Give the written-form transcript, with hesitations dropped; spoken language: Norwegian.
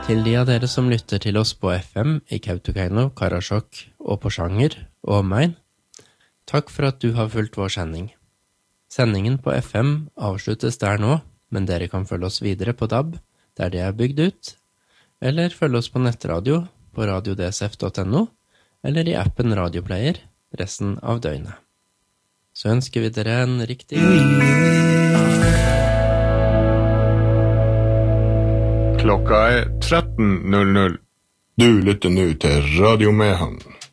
Til de av dere som lytter til oss på FM i Kautokeino, Karasjok og Porsanger og omegn, takk for at du har fulgt vår sending. Sendingen på FM avsluttes der nå, men dere kan følge oss videre på DAB, der det er bygd ut, eller følge oss på nettradio på radiodsf.no, eller i appen Radioplayer resten av døgnet. Så ønsker vi dere en riktig... Klokka 13:00. Du lytter nå til Radio Mehamn.